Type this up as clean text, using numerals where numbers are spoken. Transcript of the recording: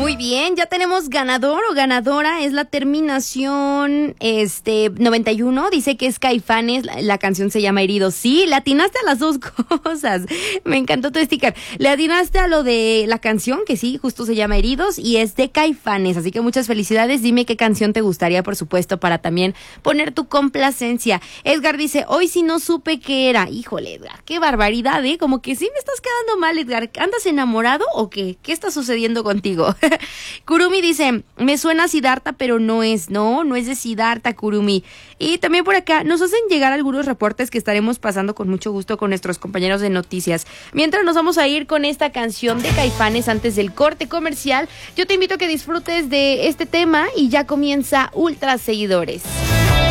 Muy bien, ya tenemos ganador o ganadora, es la terminación 91, dice que es Caifanes, la canción se llama Heridos. Sí, le atinaste a las dos cosas, me encantó tu sticker. Le atinaste a lo de la canción, que sí, justo se llama Heridos y es de Caifanes, así que muchas felicidades. Dime qué canción te gustaría, por supuesto, para también poner tu complacencia. Edgar dice, hoy sí no supe qué era. Híjole, Edgar, qué barbaridad, como que sí me estás quedando mal, Edgar. ¿Andas enamorado o qué? ¿Qué está sucediendo contigo? Kurumi dice, me suena a Siddhartha, pero no es de Siddhartha, Kurumi. Y también por acá nos hacen llegar algunos reportes que estaremos pasando con mucho gusto con nuestros compañeros de noticias. Mientras nos vamos a ir con esta canción de Caifanes antes del corte comercial, yo te invito a que disfrutes de este tema y ya comienza Ultra Seguidores.